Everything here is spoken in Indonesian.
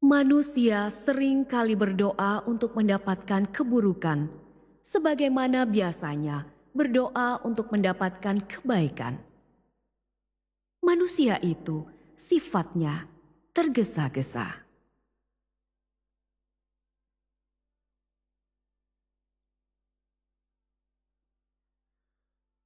Manusia sering kali berdoa untuk mendapatkan keburukan, sebagaimana biasanya berdoa untuk mendapatkan kebaikan. Manusia itu sifatnya tergesa-gesa.